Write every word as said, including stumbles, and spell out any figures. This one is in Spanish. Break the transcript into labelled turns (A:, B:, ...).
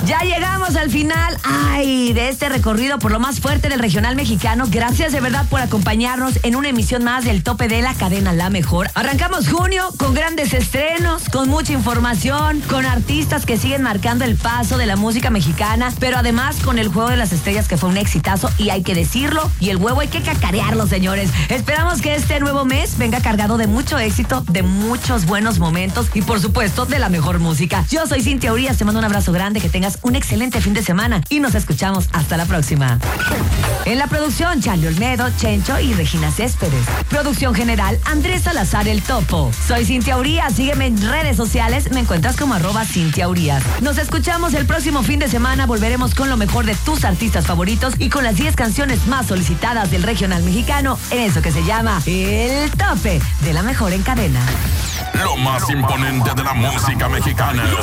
A: Ya llegamos al final, ay, de este recorrido por lo más fuerte del regional mexicano. Gracias de verdad por acompañarnos en una emisión más del Tope de la Cadena La Mejor. Arrancamos junio con grandes estrenos, con mucha información, con artistas que siguen marcando el paso de la música mexicana, pero además con el Juego de las Estrellas, que fue un exitazo y hay que decirlo, y el huevo hay que cacarearlo, señores. Esperamos que este nuevo mes venga cargado de mucho éxito, de muchos buenos momentos y por supuesto de la mejor música. Yo soy Cintia Urias, te mando un abrazo grande, que tengas un excelente fin de semana y nos escuchamos hasta la próxima. En la producción, Charlie Olmedo, Chencho y Regina Céspedes. Producción general, Andrés Salazar el Topo. Soy Cintia Urias, sígueme en redes sociales, me encuentras como arroba Cintia Urias. Nos escuchamos el próximo fin de semana, volveremos con lo mejor de tus artistas favoritos y con las diez canciones más solicitadas del regional mexicano en eso que se llama El Tope de la Mejor en Cadena.
B: Lo más imponente de la música mexicana.